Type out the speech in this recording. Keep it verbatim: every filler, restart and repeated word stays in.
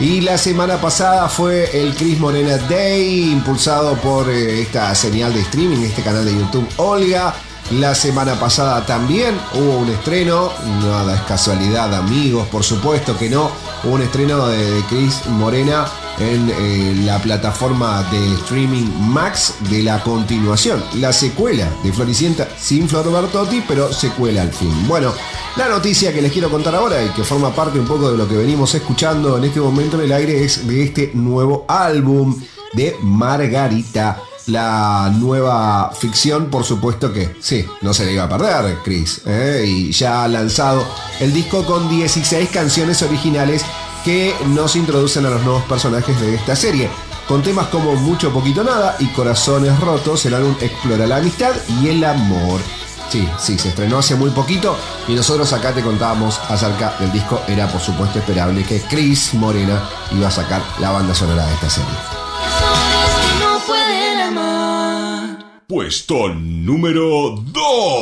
Y la semana pasada fue el Cris Morena Day, impulsado por eh, esta señal de streaming, este canal de YouTube Olga. La semana pasada también hubo un estreno, nada es casualidad, amigos, por supuesto que no. Hubo un estreno de, de Cris Morena en eh, la plataforma de streaming Max de la continuación, la secuela de Floricienta sin Flor Bertotti, pero secuela al fin. Bueno, la noticia que les quiero contar ahora y que forma parte un poco de lo que venimos escuchando en este momento en el aire es de este nuevo álbum de Margarita. La nueva ficción, por supuesto que sí, no se le iba a perder, Cris, ¿eh? Y ya ha lanzado el disco con dieciséis canciones originales que nos introducen a los nuevos personajes de esta serie. Con temas como Mucho Poquito Nada y Corazones Rotos, el álbum explora la amistad y el amor. Sí, sí, se estrenó hace muy poquito y nosotros acá te contábamos acerca del disco. Era por supuesto esperable que Cris Morena iba a sacar la banda sonora de esta serie. Puesto número dos.